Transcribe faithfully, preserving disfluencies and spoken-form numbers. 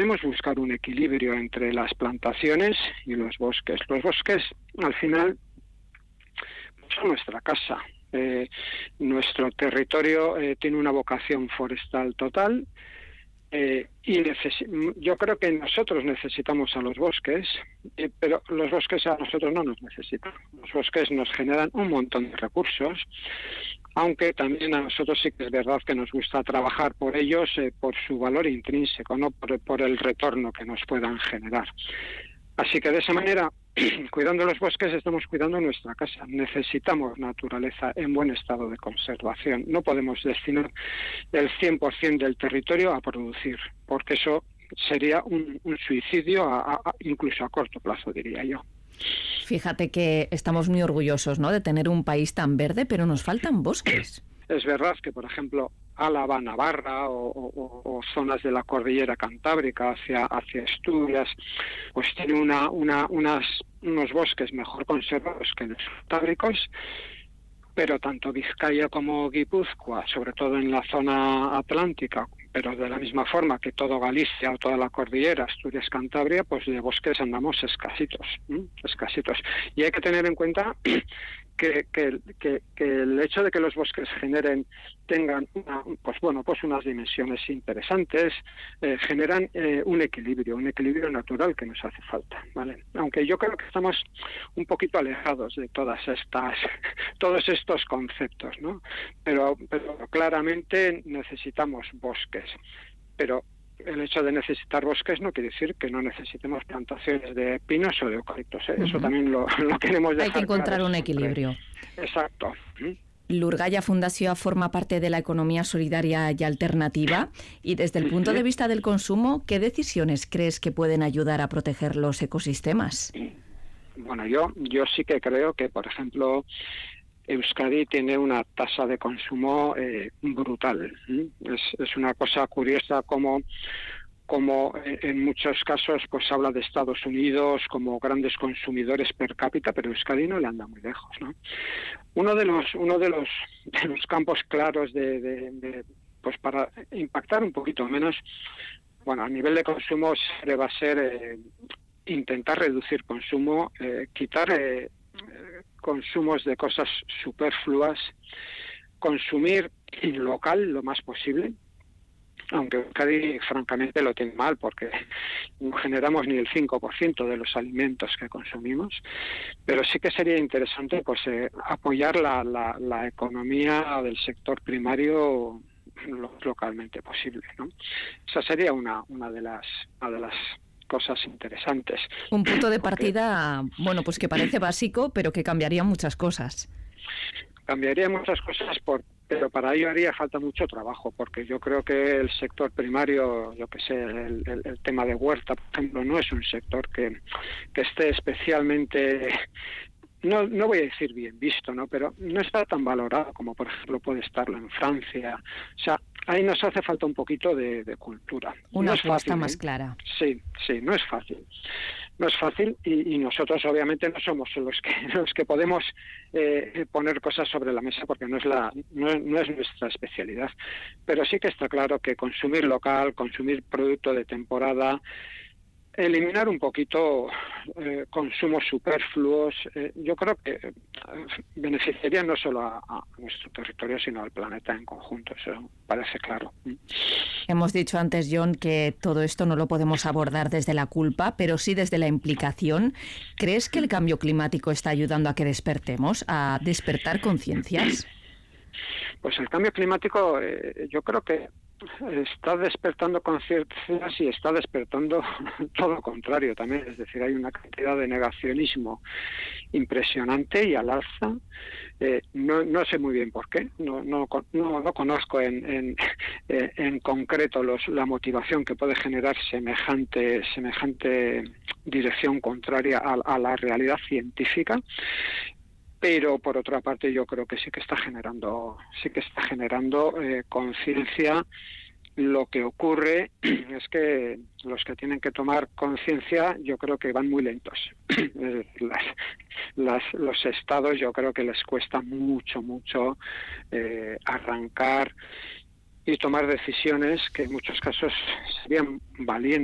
debemos buscar un equilibrio entre las plantaciones y los bosques. Los bosques, al final, son nuestra casa. Eh, nuestro territorio eh, tiene una vocación forestal total. Eh, y necesi- yo creo que nosotros necesitamos a los bosques, eh, pero los bosques a nosotros no nos necesitan. Los bosques nos generan un montón de recursos, aunque también a nosotros sí que es verdad que nos gusta trabajar por ellos, eh, por su valor intrínseco, no por, por el retorno que nos puedan generar. Así que de esa manera, cuidando los bosques, estamos cuidando nuestra casa. Necesitamos naturaleza en buen estado de conservación. No podemos destinar el cien por ciento del territorio a producir, porque eso sería un, un suicidio, a, a, incluso a corto plazo, diría yo. Fíjate que estamos muy orgullosos, ¿no?, de tener un país tan verde, pero nos faltan bosques. Es verdad que, por ejemplo, Álava, Navarra o, o, o zonas de la cordillera cantábrica hacia, hacia Asturias, pues tiene una, una, unas, unos bosques mejor conservados que los cantábricos, pero tanto Vizcaya como Guipúzcoa, sobre todo en la zona atlántica, pero de la misma forma que todo Galicia o toda la cordillera, Asturias, Cantabria, pues de bosques andamos escasitos, ¿eh? escasitos. Y hay que tener en cuenta que, que, que, que el hecho de que los bosques generen, tengan una, pues bueno, pues unas dimensiones interesantes, eh, generan eh, un equilibrio, un equilibrio natural que nos hace falta, ¿vale? Aunque yo creo que estamos un poquito alejados de todas estas, todos estos conceptos, ¿no? Pero, pero claramente necesitamos bosques, pero el hecho de necesitar bosques no quiere decir que no necesitemos plantaciones de pinos o de eucaliptos, ¿eh? Uh-huh. Eso también lo, lo queremos dejar. Hay que encontrar claro un siempre. equilibrio. Exacto. Lurgalla Fundació forma parte de la economía solidaria y alternativa, y desde el punto de vista del consumo, ¿qué decisiones crees que pueden ayudar a proteger los ecosistemas? Bueno, yo, yo sí que creo que, por ejemplo, Euskadi tiene una tasa de consumo eh, brutal. Es, es una cosa curiosa como, como en muchos casos pues habla de Estados Unidos como grandes consumidores per cápita, pero Euskadi no le anda muy lejos, ¿no? Uno de los uno de los, de los campos claros de, de, de pues para impactar un poquito menos, bueno, a nivel de consumo siempre va a ser eh, intentar reducir consumo, eh, quitar eh, consumos de cosas superfluas, consumir local lo más posible, aunque Euskadi francamente lo tiene mal porque no generamos ni el cinco por ciento de los alimentos que consumimos, pero sí que sería interesante pues eh, apoyar la, la, la economía del sector primario lo localmente posible, ¿no? Esa sería una, una de las, una de las cosas interesantes. Un punto de Porque, partida, bueno, pues que parece básico, pero que cambiaría muchas cosas. Cambiaría muchas cosas, por, pero para ello haría falta mucho trabajo, porque yo creo que el sector primario, yo que sé, el, el, el tema de huerta, por ejemplo, no es un sector que, que esté especialmente... No, no voy a decir bien visto, ¿no? Pero no está tan valorado como, por ejemplo, puede estarlo en Francia. O sea, ahí nos hace falta un poquito de, de cultura. Una no es apuesta fácil, más ¿eh? clara. Sí, sí, no es fácil. No es fácil y, y nosotros obviamente no somos los que los que podemos eh, poner cosas sobre la mesa porque no es la no, no es nuestra especialidad. Pero sí que está claro que consumir local, consumir producto de temporada, eliminar un poquito eh, consumos superfluos, eh, yo creo que eh, beneficiaría no solo a, a nuestro territorio, sino al planeta en conjunto, eso parece claro. Hemos dicho antes, Jon, que todo esto no lo podemos abordar desde la culpa, pero sí desde la implicación. ¿Crees que el cambio climático está ayudando a que despertemos, a despertar conciencias? Pues el cambio climático, eh, yo creo que está despertando conciencias y está despertando todo lo contrario también, es decir, hay una cantidad de negacionismo impresionante y al alza. Eh, no, no sé muy bien por qué, no, no, no, no conozco en, en, en concreto los, la motivación que puede generar semejante, semejante dirección contraria a, a la realidad científica. Pero por otra parte yo creo que sí que está generando sí que está generando eh, conciencia. Lo que ocurre es que los que tienen que tomar conciencia yo creo que van muy lentos. las, las, los estados yo creo que les cuesta mucho mucho eh, arrancar y tomar decisiones que en muchos casos serían valientes